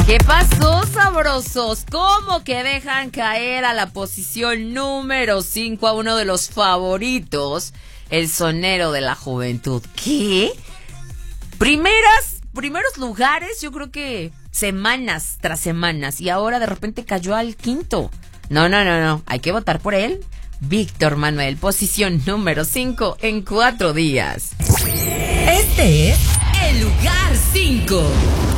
¿Qué pasó, sabrosos? ¿Cómo que dejan caer a la posición número 5 a uno de los favoritos, el sonero de la juventud? ¿Qué? Primeros lugares, yo creo que semanas tras semanas, y ahora de repente cayó al quinto. No, hay que votar por él. Víctor Manuel, posición número 5 en 4 días. Este es el lugar 5.